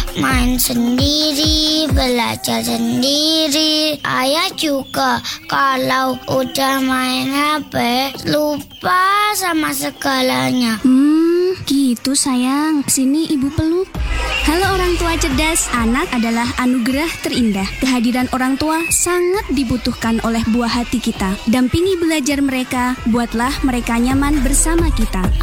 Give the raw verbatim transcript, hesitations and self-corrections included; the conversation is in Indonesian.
main sendiri, belajar sendiri. Ayah juga kalau udah main H P lupa sama segalanya. Hmm, gitu sayang. Sini ibu peluk. Halo orang tua cerdas, anak adalah anugerah terindah. Kehadiran orang tua sangat dibutuhkan oleh buah hati kita. Dampingi belajar mereka, buatlah mereka nyaman bersama kita.